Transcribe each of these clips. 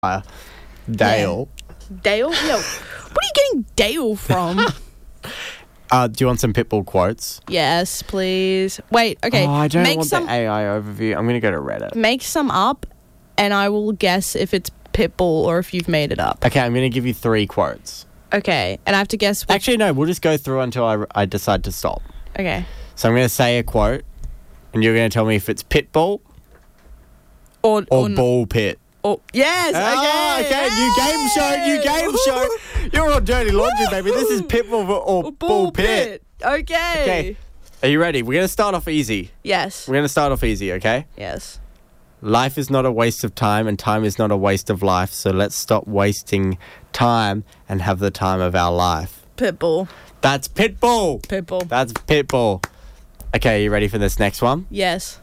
Dale. Yeah. Dale? Yo, what are you getting Dale from? Do you want some Pitbull quotes? Yes, please. Wait, okay. Oh, I don't want the AI overview. I'm going to go to Reddit. Make some up, and I will guess if it's Pitbull or if you've made it up. Okay, I'm going to give you 3 quotes. Okay, and I have to guess which... Actually, no, we'll just go through until I decide to stop. Okay. So I'm going to say a quote, and you're going to tell me if it's Pitbull or Ball Pit. Oh, yes, okay. You game show. You're on Dirty Laundry, baby. This is Pitbull or Ball Pit. Okay. Are you ready? We're going to start off easy. Yes. We're going to start off easy, okay? Yes. Life is not a waste of time, and time is not a waste of life, so let's stop wasting time and have the time of our life. Pitbull. That's Pitbull. Pitbull. That's Pitbull. Okay, you ready for this next one? Yes.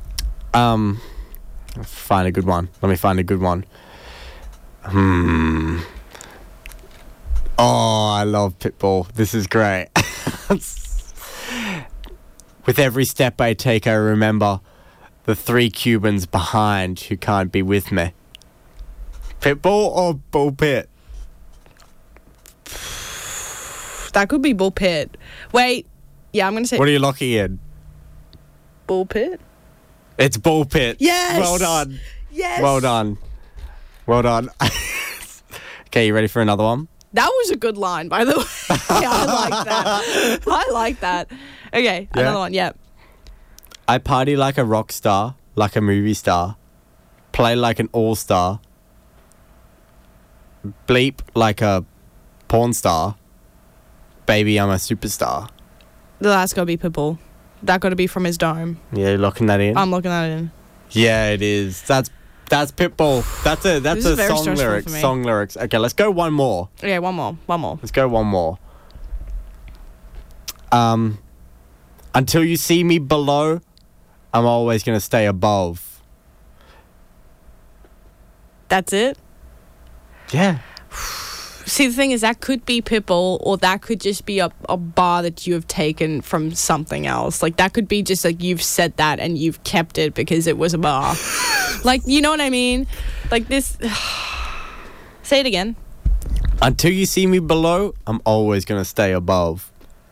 Find a good one. Let me find a good one. Oh, I love Pitbull. This is great. With every step I take, I remember the 3 Cubans behind who can't be with me. Pitbull or Bull Pit? That could be Bull Pit. Wait. Yeah, I'm going to say... What are you locking in? Bull Pit? It's Bull Pit. Yes! Well done. Yes! Well done. Well done. Okay, you ready for another one? That was a good line, by the way. I like that. Okay, another one, yeah. I party like a rock star, like a movie star. Play like an all-star. Bleep like a porn star. Baby, I'm a superstar. That's got to be Pitbull. That got to be From His Dome. Yeah, you're locking that in? I'm locking that in. Yeah, it is. That's Pitbull. That's a song lyrics. Song lyrics. Okay, let's go one more. Okay, one more. Let's go one more. Until you see me below, I'm always going to stay above. That's it? Yeah. See, the thing is, that could be Pitbull, or that could just be a bar that you have taken from something else. Like, that could be just, like, you've said that and you've kept it because it was a bar. Like, you know what I mean? Like, this... Say it again. Until you see me below, I'm always going to stay above.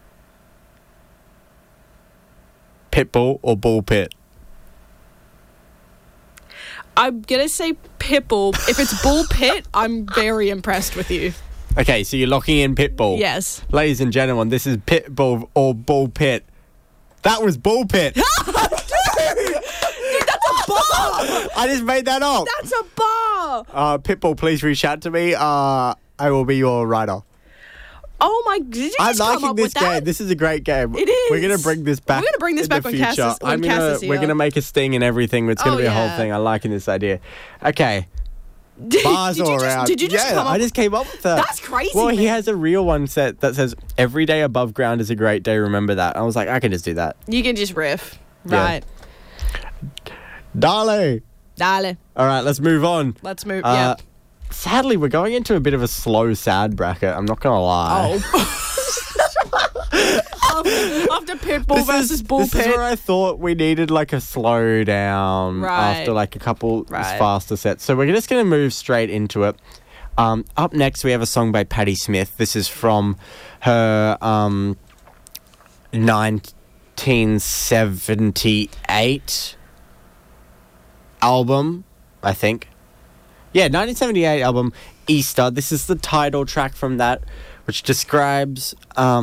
Pitbull or Bull Pit? I'm going to say Pitbull. If it's Bull Pit, I'm very impressed with you. Okay, so you're locking in Pitbull. Yes. Ladies and gentlemen, this is Pitbull or Bull Pit. That was Bull Pit. Dude, that's a bar. I just made that up. That's a bar. Pitbull, please reach out to me. I will be your writer. Oh my! Did you just come up with that? Game. This is a great game. It is. We're gonna bring this back. We're gonna bring this back when Cass is We're gonna make a sting and everything. It's gonna be a whole thing. I'm liking this idea. Okay. Bars all around. Did you just come up? I just came up with that. That's crazy. Well, man. he has a real one set that says "Every day above ground is a great day. Remember that." I was like, I can just do that. You can just riff, Yeah. right? Dale. All right, let's move on. Let's move. Yeah. Sadly, we're going into a bit of a slow, sad bracket. I'm not gonna lie. Oh. After Pitbull versus Bull Pit. This is where I thought we needed like a slow down after like a couple faster sets. So we're just going to move straight into it. Up next, we have a song by Patti Smith. This is from her 1978 album, I think. Yeah, 1978 album, Easter. This is the title track from that, which describes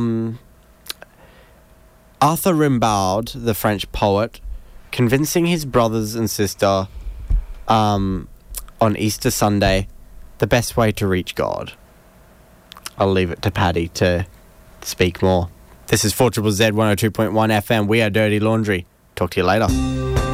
Arthur Rimbaud, the French poet, convincing his brothers and sister on Easter Sunday the best way to reach God. I'll leave it to Paddy to speak more. This is 4ZZZ 102.1 FM. We are Dirty Laundry. Talk to you later.